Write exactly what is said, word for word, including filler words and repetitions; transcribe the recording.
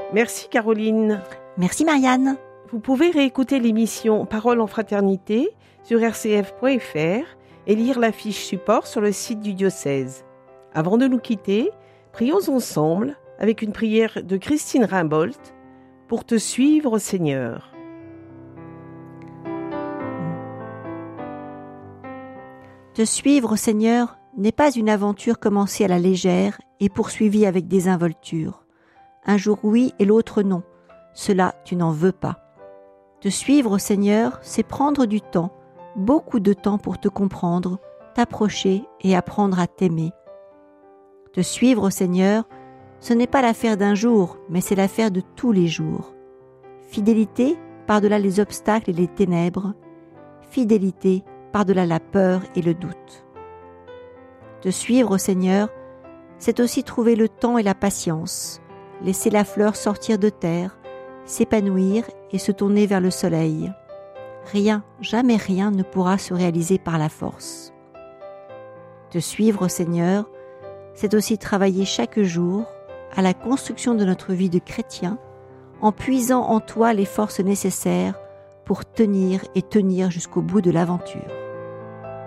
Merci Caroline. Merci Marianne. Vous pouvez réécouter l'émission Parole en fraternité sur r c f point f r et lire la fiche support sur le site du diocèse. Avant de nous quitter, prions ensemble avec une prière de Christine Rimbold pour te suivre, Seigneur. Te suivre, Seigneur, n'est pas une aventure commencée à la légère et poursuivie avec désinvolture. Un jour oui et l'autre non. Cela, tu n'en veux pas. Te suivre, Seigneur, c'est prendre du temps, beaucoup de temps pour te comprendre, t'approcher et apprendre à t'aimer. Te suivre, Seigneur, ce n'est pas l'affaire d'un jour, mais c'est l'affaire de tous les jours. Fidélité par-delà les obstacles et les ténèbres. Fidélité par-delà la peur et le doute. Te suivre, Seigneur, c'est aussi trouver le temps et la patience, laisser la fleur sortir de terre, s'épanouir et se tourner vers le soleil. Rien, jamais rien ne pourra se réaliser par la force. Te suivre, Seigneur, c'est aussi travailler chaque jour à la construction de notre vie de chrétien, en puisant en toi les forces nécessaires pour tenir et tenir jusqu'au bout de l'aventure.